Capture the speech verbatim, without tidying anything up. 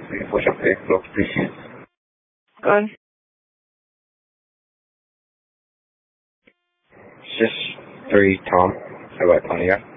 Info Champagne, block three. Good. Six three Tom, Highway Pontiac.